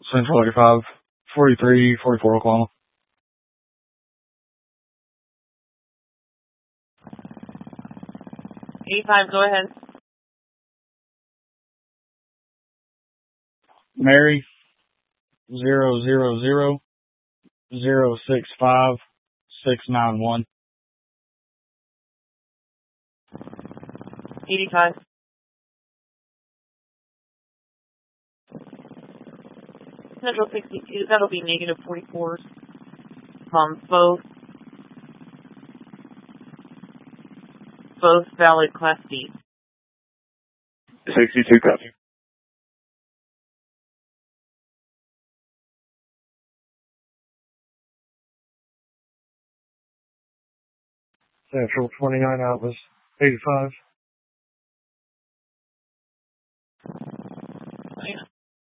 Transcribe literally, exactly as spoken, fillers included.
Central eighty-five, forty-three, forty-four Oklahoma. eighty-five, go ahead. Mary, zero zero zero zero six five six nine one. eighty-five. Central sixty-two, that'll be negative forty-fours. Um, both, both valid Class D. sixty-two, copy. Central twenty-nine, Atlas, eighty-five.